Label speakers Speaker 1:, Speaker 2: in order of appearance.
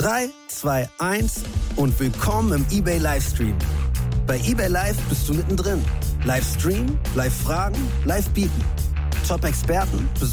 Speaker 1: 3, 2, 1 und willkommen im eBay Livestream. Bei eBay Live bist du mittendrin. Livestream, Live-Fragen, Live-Bieten. Top-Experten,